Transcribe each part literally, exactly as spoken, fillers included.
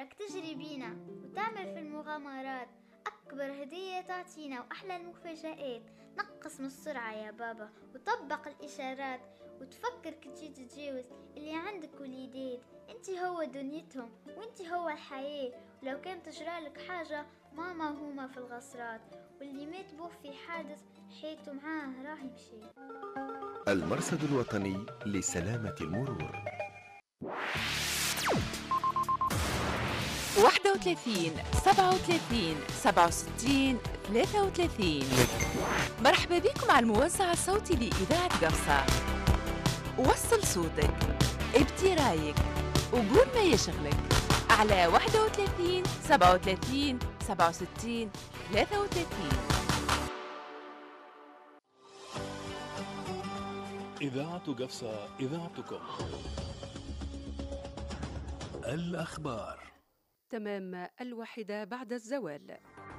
راك تجري بينا وتعمل في المغامرات، أكبر هدية تعطينا وأحلى المفاجآت. نقص من السرعة يا بابا وطبق الإشارات، وتفكر كي تتجاوز اللي عندك وليدات. انتي هو دنيتهم وانتي هو الحياة، ولو كان تجرالك حاجة ماما هما في الغصرات، واللي مات بوه في حادث حيته معاه راهي مشي. المرصد الوطني لسلامة المرور. واحد وثلاثين سبعة وثلاثين سبعة وستين ثلاثة وثلاثين. مرحبا بكم على الموزع الصوتي لإذاعة قفصة. وصل صوتك، ابدي رايك، وقول ما يشغلك على واحد وثلاثين سبعة وثلاثين سبعة وستين ثلاثة وثلاثين. إذاعة قفصة، إذاعتكم. الأخبار. تمام الواحدة بعد الزوال.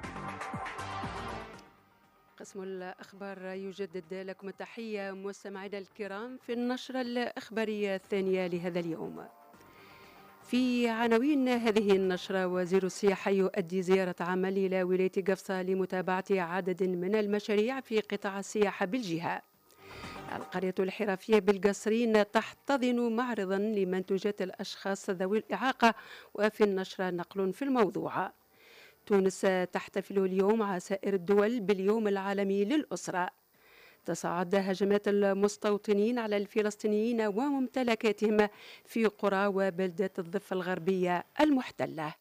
قسم الأخبار يجدد لكم التحية مستمعينا الكرام في النشرة الأخبارية الثانية لهذا اليوم. في عناوين هذه النشرة: وزير السياحة يؤدي زيارة عمل إلى ولاية قفصة لمتابعة عدد من المشاريع في قطاع السياحة بالجهة. القرية الحرفية بالقصرين تحتضن معرضا لمنتوجات الأشخاص ذوي الإعاقة، وفي النشرة نقل في الموضوع. تونس تحتفل اليوم مع سائر الدول باليوم العالمي للأسرة. تصاعد هجمات المستوطنين على الفلسطينيين وممتلكاتهم في قرى وبلدات الضفة الغربية المحتلة.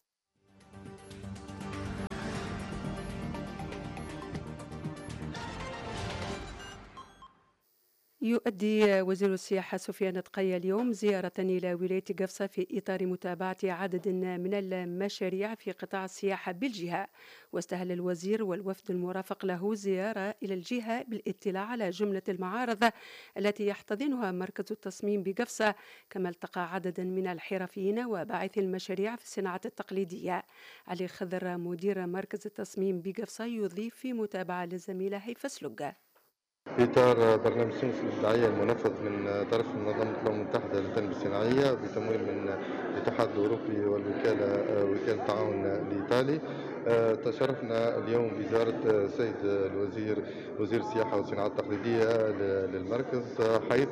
يؤدي وزير السياحة سفيان تقي اليوم زيارة إلى ولاية قفصة في إطار متابعة عدد من المشاريع في قطاع السياحة بالجهة. واستهل الوزير والوفد المرافق له زيارة إلى الجهة بالاطلاع على جملة المعارض التي يحتضنها مركز التصميم بقفصة، كما التقى عدد من الحرفيين وباعثي المشاريع في الصناعة التقليدية. علي خضر مدير مركز التصميم بقفصة يضيف في متابعة للزميلة هيفا سلوقة. في إطار برنامج تونس الإبداعية المنفذ من طرف منظمة الأمم المتحدة للتنمية الصناعية بتمويل من الاتحاد الأوروبي والوكالة وكالة التعاون الإيطالي، تشرفنا اليوم بزيارة السيد الوزير وزير السياحة والصناعة التقليدية للمركز، حيث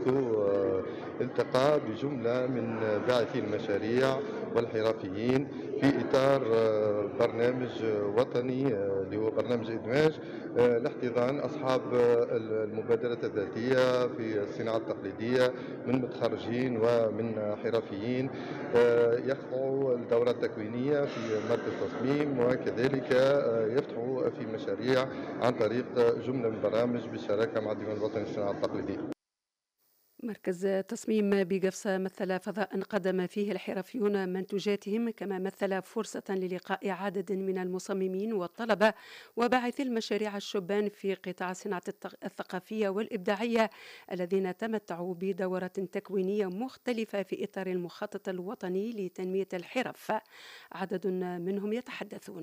التقى بجملة من باعثي المشاريع والحرفيين في إطار برنامج وطني اللي هو برنامج إدماج لاحتضان أصحاب المبادرات الذاتية في الصناعة التقليدية من متخرجين ومن حرفيين يخضعوا الدورات التكوينية في مركز تصميم، وكذلك يفتحوا في مشاريع عن طريق جملة من البرامج بالشراكة مع الديوان الوطني للصناعة التقليدية. مركز تصميم بقفصة مثل فضاء قدم فيه الحرفيون منتوجاتهم، كما مثل فرصة للقاء عدد من المصممين والطلبة وباعثي المشاريع الشبان في قطاع الصناعة الثقافية والإبداعية الذين تمتعوا بدورات تكوينية مختلفة في إطار المخطط الوطني لتنمية الحرف. عدد منهم يتحدثون.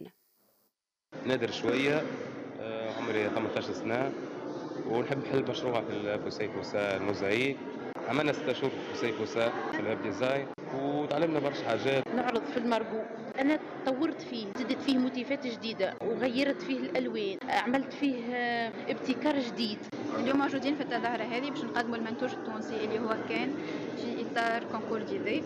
نادر شوية، عمري ثمانية عشر سنة، ونحب نحل مشروع في فسيفساء الموزايك. عملنا ستة شهور في فسيفساء في الويب ديزاين وتعلمنا برشا حاجات. نعرض في المرجو، أنا طورت فيه، زدت فيه موتيفات جديدة وغيرت فيه الألوان، عملت فيه ابتكار جديد. اليوم موجودين في التظاهرة هذه باش نقدموا المنتوج التونسي اللي هو كان في إطار كونكور ديدي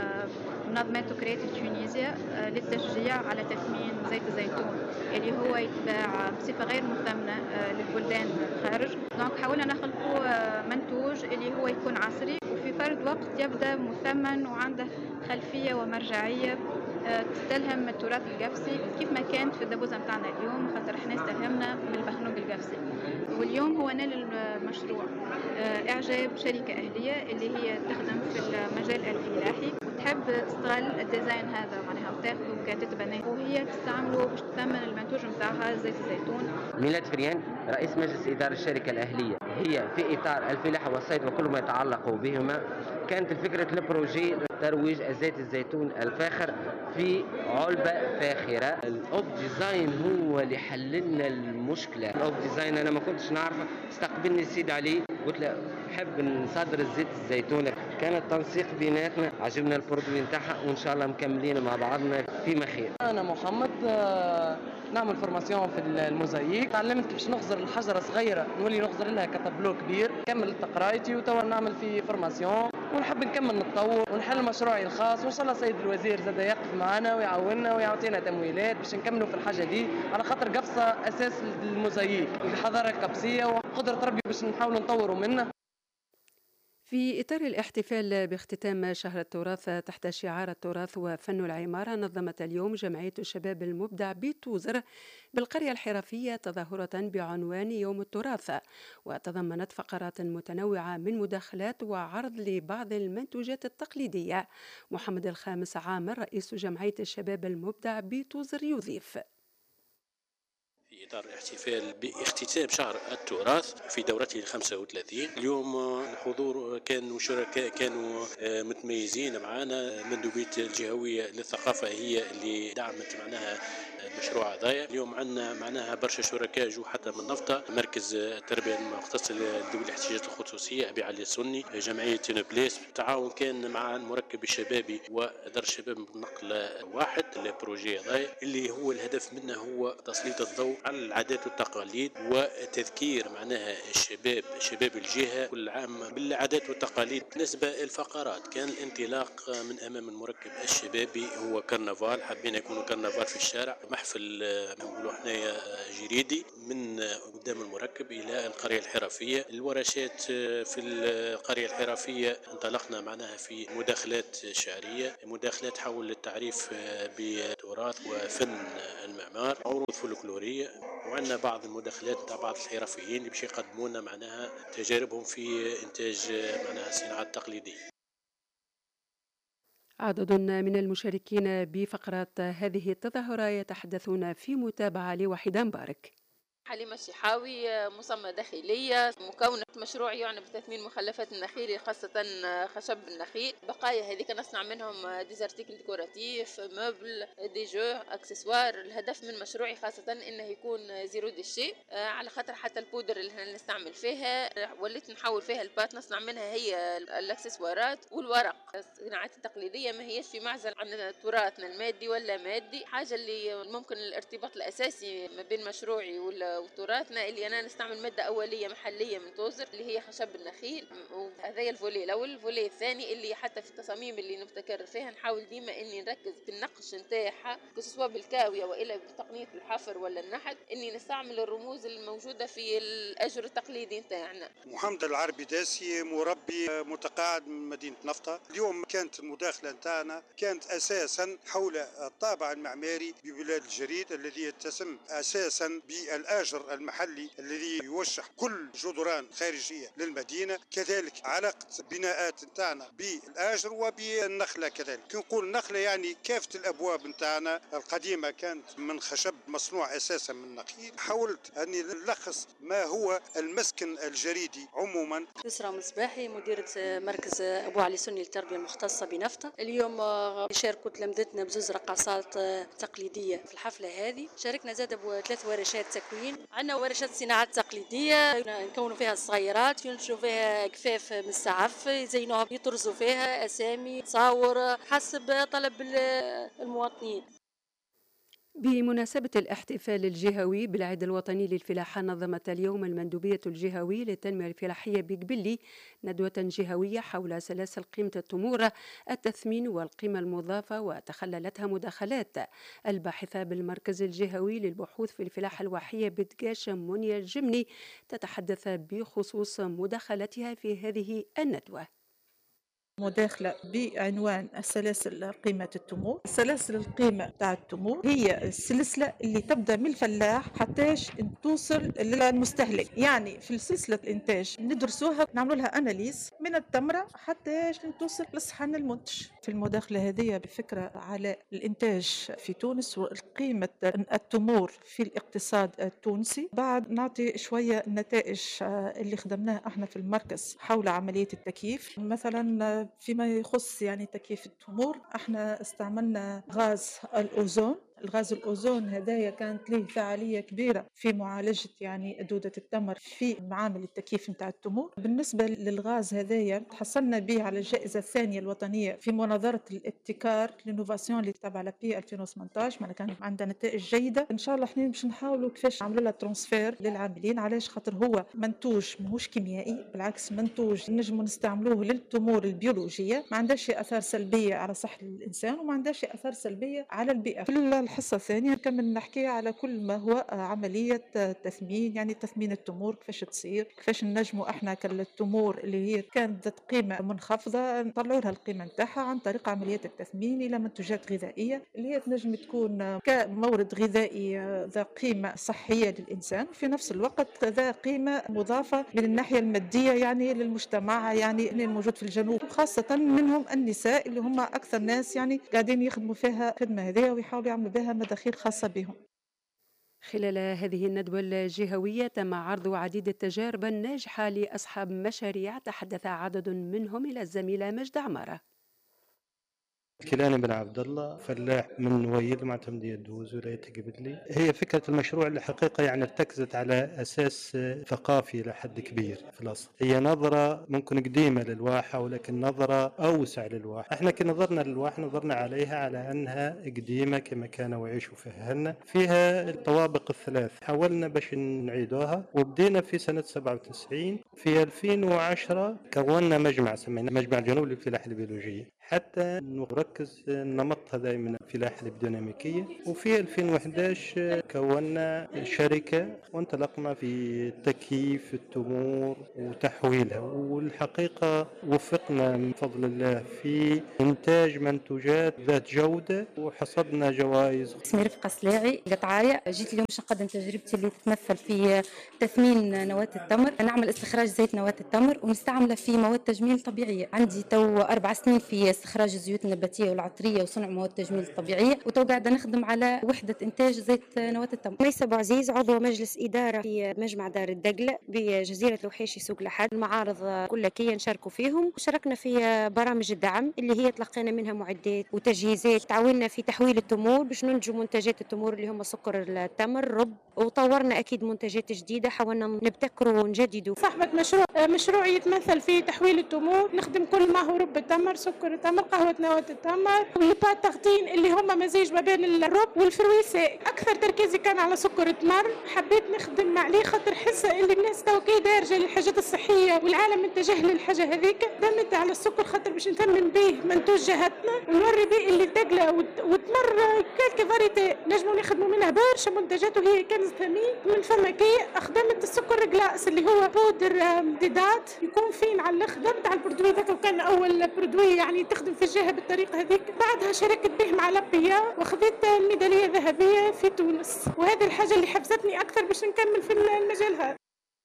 منظمة كرياتيف تونيزيا للتشجيع على تثمين زيت الزيتون اللي هو يتباع بصفة غير مثمنة للبلدان الخارج. دونك حاولنا نخلقوا منتوج اللي هو يكون عصري وفي فرد وقت يبدأ مثمن وعنده خلفية ومرجعية تستلهم من التراث القفصي كيف ما كانت في الدبوزة متاعنا اليوم، خاطر احنا استلهمنا من البخنوق القفصي. واليوم هو نال المشروع إعجاب شركة أهلية اللي هي تخدم في المجال الفلاحي وتحب تستغل الديزاين هذا معناها وتاخذه كتتبناه وهي تستعمله باش تثمن المنتوج متاعها زيت الزيتون. ميلاد فريان رئيس مجلس إدارة الشركة الأهلية، هي في إطار الفلاحة والصيد وكل ما يتعلق بهما. كانت الفكرة البروجي ترويج زيت الزيتون الفاخر في علبة فاخرة. الأوب ديزاين هو اللي حل لنا المشكلة. الأوب ديزاين أنا ما كنتش نعرفه، استقبلني السيد علي قلت له نحب نصدر الزيت الزيتون. كان التنسيق بيناتنا، عجبنا البرودوي نتاعها وان شاء الله مكملين مع بعضنا فيما خير. انا محمد نعمل فورماسيون في الموزاييك، تعلمت كيفاش نخزر الحجره صغيره نولي نخزر لها كتابلو كبير. كملت قرايتي وتوا نعمل في فورماسيون ونحب نكمل نتطور ونحل مشروعي الخاص، وان شاء الله سيد الوزير زاد يقف معنا ويعاوننا ويعطينا تمويلات باش نكملوا في الحاجه دي، على خاطر قفصه اساس الموزاييك والحضاره القبسيه وقدره ربي باش نحاولوا نطوروا منه. في إطار الاحتفال باختتام شهر التراث تحت شعار التراث وفن العمارة، نظمت اليوم جمعية الشباب المبدع بتوزر بالقرية الحرفية تظاهرة بعنوان يوم التراث، وتضمنت فقرات متنوعة من مداخلات وعرض لبعض المنتوجات التقليدية. محمد الخامس عامر رئيس جمعية الشباب المبدع بتوزر يضيف: في إطار الاحتفال باختتام شهر التراث في دورته الخمسة وثلاثين، اليوم الحضور كانوا شركاء كانوا متميزين معنا. مندوبية الجهوية للثقافة هي اللي دعمت معناها المشروع هذايا. اليوم عندنا معناها برشا شركاء جو حتى من نفطة، مركز التربية المختص لذوي الاحتياجات الخصوصية أبي علي السني، جمعية نوبليس. التعاون كان مع المركب الشبابي ودار الشباب بالنقل واحد البروجي هذايا اللي هو الهدف منه هو تسليط الضوء على العادات والتقاليد وتذكير معناها الشباب شباب الجهة كل عام بالعادات والتقاليد. بالنسبة الفقرات كان الانطلاق من أمام المركب الشبابي هو كرنفال، حابين يكونوا كرنفال في الشارع، محفل نقولوا حنايا جريدي من قدام المركب إلى القرية الحرفية. الورشات في القرية الحرفية انطلقنا معناها في مداخلات شعرية، مداخلات حول التعريف بالتراث وفن المعمار، عروض فولكلورية، وعندنا بعض المداخلات نتاع بعض الحرفيين اللي باش يقدموا لنا معناها تجاربهم في إنتاج معناها الصناعات التقليدية. عدد من المشاركين بفقرات هذه التظاهرة يتحدثون في متابعة لوحيدة مبارك. حليمة الشحاوي، مصممة داخلية، مكونة مشروع يعني بتثمين مخلفات النخيل خاصة خشب النخيل. بقايا هذيك نصنع منهم ديزارتيكل ديكوراتيف، مبل، دي جو، اكسسوار. الهدف من مشروعي خاصة انه يكون زيرو ديشي، على خاطر حتى البودر اللي نستعمل فيها وليت نحول فيها البات نصنع منها هي الاكسسوارات والورق. الصناعات التقليدية ما هيش في معزل عن تراثنا المادي ولا مادي. حاجة اللي ممكن الارتباط الأساسي ما بين مشروعي ولا وتراثنا اللي انا نستعمل ماده اوليه محليه من توزر اللي هي خشب النخيل. وهذا الفولي الاول. الفولي الثاني اللي حتى في التصاميم اللي نبتكر فيها نحاول ديما اني نركز في النقش نتاعها سواء بالكاويه والا بتقنيه الحفر ولا النحت، اني نستعمل الرموز الموجوده في الاجر التقليدي نتاعنا. محمد العربي داسي، مربي متقاعد من مدينه نفطه. اليوم كانت المداخله نتاعنا كانت اساسا حول الطابع المعماري ببلاد الجريد الذي يتسم اساسا بالآجر المحلي الذي يوشح كل جدران خارجية للمدينة، كذلك علاقة بناءات نتاعنا بالآجر وبالنخلة. كذلك كي نقول النخلة يعني كافة الأبواب نتاعنا القديمة كانت من خشب مصنوع أساسا من نخيل. حاولت أني نلخص ما هو المسكن الجريدي عموما. يسرى مصباحي، مديرة مركز أبو علي سني للتربية المختصة بنفطة. اليوم شاركوا تلامذتنا بزوز رقصات تقليدية في الحفلة هذه. شاركنا زاد بثلاث ورشات تكوين. عندنا ورشات صناعات تقليدية نكونوا فيها الصغيرات، ينشروا فيها كفاف من السعف، يزينوها، يطرزوا فيها أسامي، تصاور حسب طلب المواطنين. بمناسبة الاحتفال الجهوي بالعيد الوطني للفلاحة، نظمت اليوم المندوبية الجهوية للتنمية الفلاحية بقبلي ندوة جهوية حول سلاسل قيمة التمور، التثمين والقيمة المضافة، وتخللتها مداخلات الباحثة بالمركز الجهوي للبحوث في الفلاحة الواحية بدقاش منيا الجمني، تتحدث بخصوص مداخلتها في هذه الندوة. مداخلة بعنوان سلاسل قيمة التمور. سلاسل القيمة تاع التمور هي السلسلة اللي تبدأ من الفلاح حتىش توصل للمستهلك. يعني في سلسلة الإنتاج ندرسوها، نعملوا لها أناليز من التمرة حتىش توصل لصحن المنتج. في المداخلة هذه بفكرة على الإنتاج في تونس وقيمة التمور في الاقتصاد التونسي. بعد نعطي شوية النتائج اللي خدمناها احنا في المركز حول عملية التكييف. مثلا فيما يخص يعني تكييف التمور، احنا استعملنا غاز الأوزون الغاز الأوزون هدايا كانت له فعالية كبيرة في معالجة يعني دودة التمر في معامل التكييف نتاع التمور. بالنسبة للغاز هدايا تحصلنا به على الجائزة الثانية الوطنية في مناظرة الابتكار لينوفاسيون اللي تبع لابي ألفين وثمانية عشر، معنا كان عندنا نتائج جيدة. إن شاء الله احنا باش نحاولوا كيفاش نعملوا لها ترانسفير للعاملين، علاش خاطر هو منتوج ماهوش كيميائي، بالعكس منتوج نجموا نستعملوه للتمور البيولوجية، ما عندهاش أثار سلبية على صحة الإنسان وما عندهاش أثار سلبية على البيئة. في الحصة الثانية نكمل نحكي على كل ما هو عملية تثمين، يعني تثمين التمور كيفاش تصير، كيفاش نجموا احنا كالتمور اللي هي كانت ذات قيمة منخفضة نطلعوا لها القيمة نتاعها عن طريق عمليات التثمين إلى منتوجات غذائية اللي هي تنجم تكون كمورد غذائي ذا قيمة صحية للإنسان، في نفس الوقت ذا قيمة مضافة من الناحية المادية يعني للمجتمع يعني اللي موجود في الجنوب، وخاصة منهم النساء اللي هم أكثر ناس يعني قاعدين يخدموا فيها خدمة هذه ويحاولوا يعملوا بها مداخيل خاصة بهم. خلال هذه الندوة الجهوية تم عرض عديد التجارب الناجحة لأصحاب مشاريع تحدث عدد منهم إلى الزميلة مجد عمارة. كيلاني بن عبد الله فلاح من ويل معتمدية دوز ولاية قبلي. هي فكرة المشروع اللي حقيقة يعني ارتكزت على أساس ثقافي لحد كبير في الأصل. هي نظرة ممكن قديمة للواحة ولكن نظرة أوسع للواحة. احنا كنظرنا للواحة نظرنا عليها على أنها قديمة كما كانوا يعيشوا فيها أهلنا، فيها الطوابق الثلاث. حاولنا باش نعيدوها وبدينا في سنة سبعة وتسعين. في ألفين وعشرة كونا مجمع سميناه مجمع الجنوب للفلاحة البيولوجية حتى نركز النمط هذا من الفلاحة البيوديناميكية. وفي ألفين وأحد عشر كونا شركة وانطلقنا في تكييف التمور وتحويلها، والحقيقة وفقنا من فضل الله في إنتاج منتوجات ذات جودة وحصدنا جوائز. اسمي رفقة سلاعي قطعاية، جيت اليوم باش نقدم تجربتي اللي تتمثل في تثمين نواة التمر. نعمل استخراج زيت نواة التمر ونستعمله في مواد تجميل طبيعية. عندي تو أربع سنين في استخراج الزيوت النباتية والعطرية وصنع مواد تجميل طبيعية، وتو قاعدة نخدم على وحدة إنتاج زيت نواة التمر. ميسة أبو عزيز، عضو مجلس إدارة في مجمع دار الدقلة بجزيرة الوحيشي سوق لحد. المعارض كلكية نشاركوا فيهم، وشاركنا في برامج الدعم اللي هي تلقينا منها معدات وتجهيزات. تعاوننا في تحويل التمور باش ننتجوا منتجات التمور اللي هم سكر التمر رب، وطورنا أكيد منتجات جديدة حاولنا نبتكروا ونجددوا. صاحبة مشروع مشروعي يتمثل في تحويل التمور، نخدم كل ما هو رب التمر، سكر التمر، قهوة نواة التمر، والبات تغطين اللي هم مزيج ما بين الرب والفرويسي. أكثر تركيزي كان على سكر التمر، حبيت نخدم عليه خاطر حاسة اللي الناس تو كي دارجة للحاجات الصحية والعالم متجه للحاجة هذيك. دمت على السكر خاطر باش نثمن به منتوج جهتنا ونوري به اللي الدقلة والتمر كالكي فاريتي نجموا نخدموا منها برشا منتجات وهي كنز ثمين. من فما كي خدمت السكر جلاس اللي هو بودر امتداد يكون فين على الخدم تاع البرودوي ذاك، وكان أول برودوي يعني تخدم في الجهة بالطريقة هذيك. بعدها شاركت به مع لابيا وخذيت الميدالية الذهبية في تونس، وهذه الحاجة اللي حفزتني أكثر باش نكمل في المجال هذا.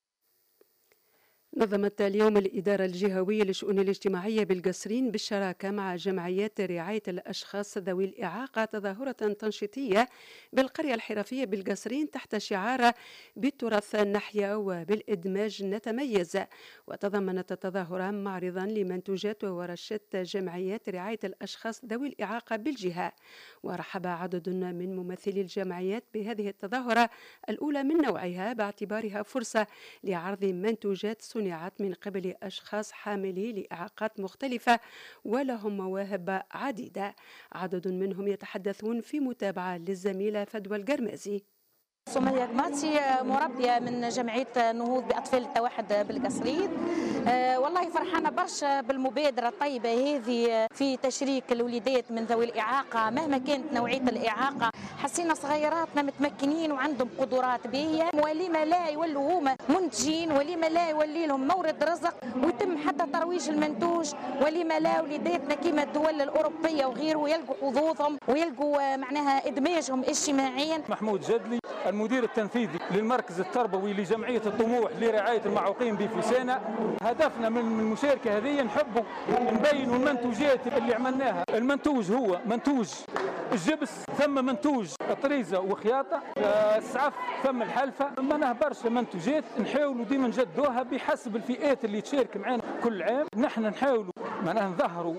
نظمت اليوم الإدارة الجهوية للشؤون الاجتماعية بالقصرين بالشراكة مع جمعيات رعاية الأشخاص ذوي الإعاقة تظاهرة تنشيطية بالقرية الحرفية بالقصرين تحت شعار بالتراث نحيا وبالإدماج نتميز. وتضمنت التظاهرة معرضا لمنتوجات وورشات جمعيات رعاية الأشخاص ذوي الإعاقة بالجهة. ورحب عدد من ممثلي الجمعيات بهذه التظاهرة الأولى من نوعها باعتبارها فرصة لعرض منتوجات صنعت من قبل أشخاص حاملي لإعاقات مختلفة ولهم مواهب عديدة. عدد منهم يتحدثون في متابعة للزميلة فدوى القرمازي. سمية قماتي، مربية من جمعية نهوض بأطفال التوحد بالقصرين. أه والله فرحانة برشا بالمبادرة الطيبة هذه في تشريك الوليدات من ذوي الإعاقة مهما كانت نوعية الإعاقة. حسينا صغيراتنا متمكنين وعندهم قدرات باهية، ولما لا يولوا هما منتجين، ولما لا يولي لهم مورد رزق ويتم حتى ترويج المنتوج، ولما لا وليداتنا كما الدول الأوروبية وغيره يلقوا حظوظهم ويلقوا معناها إدماجهم اجتماعيا. محمود جدلي، المدير التنفيذي للمركز التربوي لجمعية الطموح لرعاية المعوقين بفسانة. هدفنا من المشاركة هذه نحبوا نبينوا المنتوجات اللي عملناها. المنتوج هو منتوج الجبس، ثم منتوج طريزة وخياطة، السعف، ثم الحلفة. معناها برشا منتوجات نحاولوا ديما نجدوها بحسب الفئات اللي تشارك معنا كل عام. نحن نحاولوا معناها نظهروا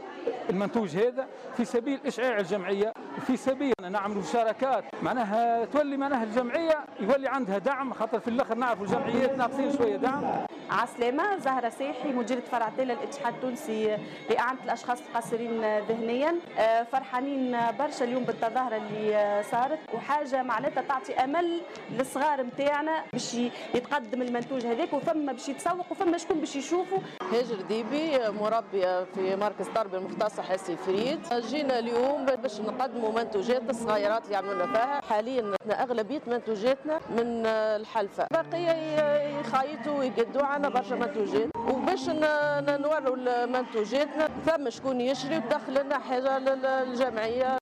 المنتوج هذا في سبيل إشعاع الجمعية، في سبيل أن نعملوا شراكات معناها تولي معناها الجمعية يولي عندها دعم، خاطر في الآخر نعرفوا الجمعيات ناقصين شوية دعم. عسلامة زهرة ساحي مديرة فرع تيلا الاتحاد التونسي لإعانة الأشخاص القاصرين ذهنيا. فرحانين برشا اليوم بالتظاهرة اللي صارت، وحاجة معناتها تعطي أمل للصغار نتاعنا باش يتقدم المنتوج هذاك، وثم باش يتسوق وثم شكون باش يشوفوا. هاجر ديبي مربية في مركز التربية المختصة حاسي فريد. جينا اليوم باش نقدموا منتوجات الصغيرات اللي عملنا فيها. حاليا أغلبية منتوجاتنا من الحلفة، بقية يخيطوا ويقدوا عنا برشا منتوجات، وباش نوروا منتوجاتنا ثم شكون يشري ودخل لنا حاجة للجمعية.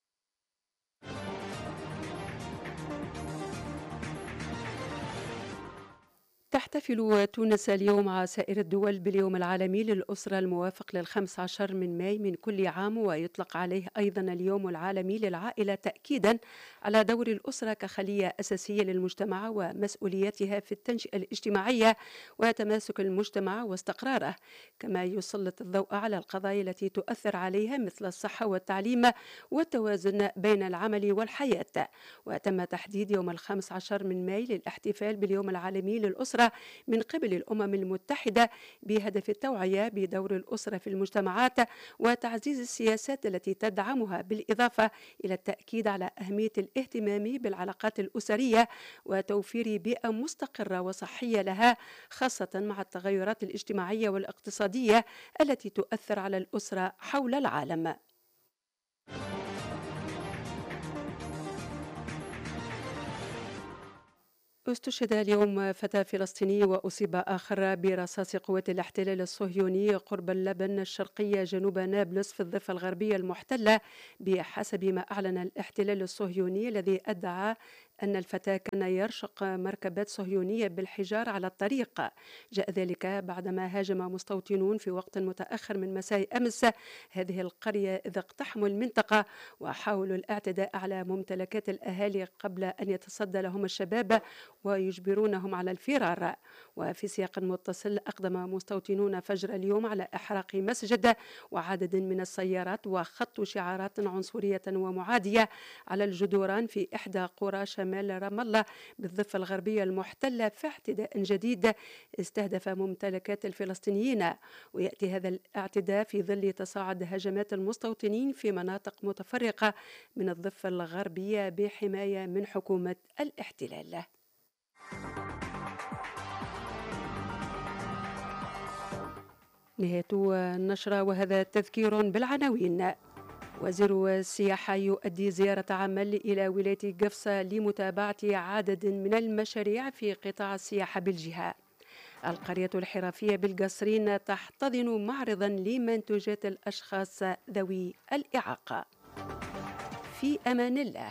تحتفل تونس اليوم مع سائر الدول باليوم العالمي للأسرة الموافق للخمس عشر من ماي من كل عام، ويطلق عليه أيضا اليوم العالمي للعائلة تأكيدا على دور الأسرة كخلية أساسية للمجتمع ومسؤوليتها في التنشئة الاجتماعية وتماسك المجتمع واستقراره، كما يسلط الضوء على القضايا التي تؤثر عليها مثل الصحة والتعليم والتوازن بين العمل والحياة. وتم تحديد يوم الخامس عشر من ماي للاحتفال باليوم العالمي للأسرة من قبل الأمم المتحدة بهدف التوعية بدور الأسرة في المجتمعات وتعزيز السياسات التي تدعمها، بالإضافة إلى التأكيد على أهمية الاهتمام بالعلاقات الأسرية وتوفير بيئة مستقرة وصحية لها، خاصة مع التغيرات الاجتماعية والاقتصادية التي تؤثر على الأسرة حول العالم. استشهد اليوم فتى فلسطيني وأصيب آخر برصاص قوات الاحتلال الصهيوني قرب اللبن الشرقية جنوب نابلس في الضفة الغربية المحتلة، بحسب ما أعلن الاحتلال الصهيوني الذي أدعى أن الفتى كان يرشق مركبات صهيونية بالحجار على الطريق. جاء ذلك بعدما هاجم مستوطنون في وقت متأخر من مساء أمس هذه القرية إذ اقتحموا المنطقة وحاولوا الاعتداء على ممتلكات الأهالي قبل أن يتصدى لهم الشباب ويجبرونهم على الفرار. وفي سياق متصل أقدم مستوطنون فجر اليوم على إحراق مسجد وعدد من السيارات وخط شعارات عنصرية ومعادية على الجدران في إحدى قرى شمال رام الله بالضفة الغربية المحتلة في اعتداء جديد استهدف ممتلكات الفلسطينيين. ويأتي هذا الاعتداء في ظل تصاعد هجمات المستوطنين في مناطق متفرقة من الضفة الغربية بحماية من حكومة الاحتلال. نهاية النشرة وهذا تذكير بالعناوين. وزير السياحة يؤدي زيارة عمل إلى ولاية قفصة لمتابعة عدد من المشاريع في قطاع السياحة بالجهة. القرية الحرفية بالقصرين تحتضن معرضا لمنتوجات الأشخاص ذوي الإعاقة. في أمان الله.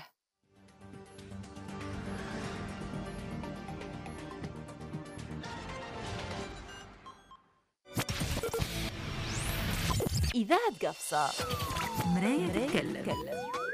إذاعة قفصة، مراية تتكلم.